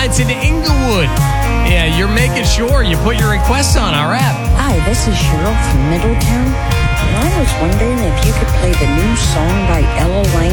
nights in Inglewood. Yeah, you're making sure you put your requests on our app. Hi, this is Cheryl from Middletown. And I was wondering if you could play the new song by Ella